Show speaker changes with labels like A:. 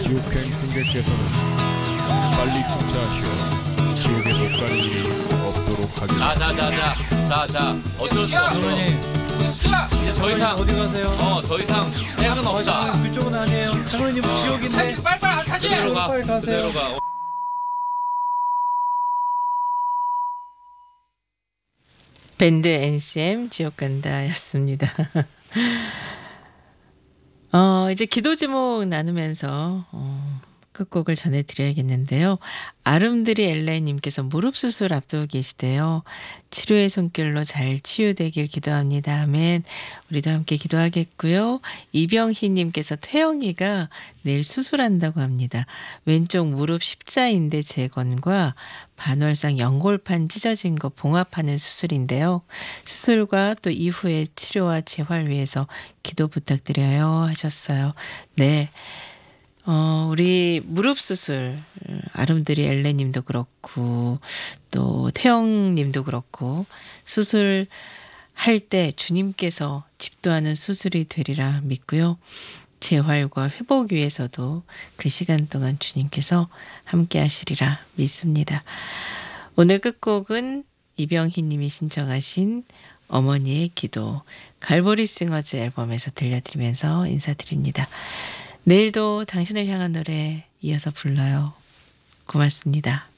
A: 지옥행 승객께서는 빨리 승차하시어 지옥에 못 가는 일이 없도록 하기를.
B: 자, 어쩔 수 없어. 이제 더 이상
C: 어디 가세요?
B: 더 이상 해야는 없다.
C: 그쪽은 아니에요. 장로님 지옥인데.
D: 빨리빨리 안 타지.
B: 그대로 가.
C: 빨리 가세요.
B: 그대로 가.
E: 밴드 NCM 지옥 간다였습니다. 이제 기도 제목 나누면서 끝곡을 전해드려야겠는데요. 아름드리 엘레님께서 무릎 수술 앞두고 계시대요. 치료의 손길로 잘 치유되길 기도합니다. 아멘. 우리도 함께 기도하겠고요. 이병희님께서 태영이가 내일 수술한다고 합니다. 왼쪽 무릎 십자인대 재건과 반월상 연골판 찢어진 거 봉합하는 수술인데요. 수술과 또 이후의 치료와 재활 위해서 기도 부탁드려요 하셨어요. 네. 우리 무릎 수술, 아름드리 엘레님도 그렇고, 또 태영님도 그렇고, 수술할 때 주님께서 집도하는 수술이 되리라 믿고요. 재활과 회복 위해서도 그 시간 동안 주님께서 함께 하시리라 믿습니다. 오늘 끝곡은 이병희 님이 신청하신 어머니의 기도, 갈보리 싱어즈 앨범에서 들려드리면서 인사드립니다. 내일도 당신을 향한 노래 이어서 불러요. 고맙습니다.